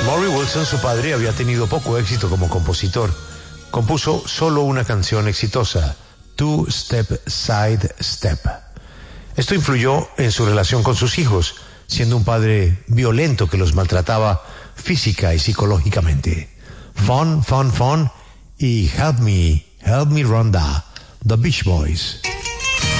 Maury Wilson, su padre, había tenido poco éxito como compositor. Compuso solo una canción exitosa, Two Step Side Step. Esto influyó en su relación con sus hijos, siendo un padre violento que los maltrataba física y psicológicamente. Fun, Fun, Fun y Help Me Rhonda, The Beach Boys.